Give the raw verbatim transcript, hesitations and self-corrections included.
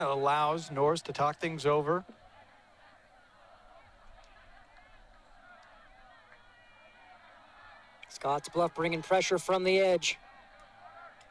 allows Norris to talk things over. Scottsbluff bringing pressure from the edge.